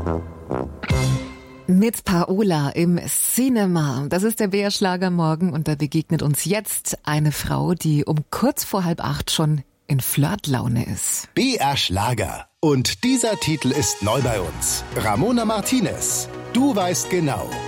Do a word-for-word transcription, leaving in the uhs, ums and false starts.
Mit Paola im Cinema. Das ist der B R Schlagermorgen und da begegnet uns jetzt eine Frau, die um kurz vor halb acht schon in Flirtlaune ist. B R Schlager. Und dieser Titel ist neu bei uns. Ramona Martinez. Du weißt genau.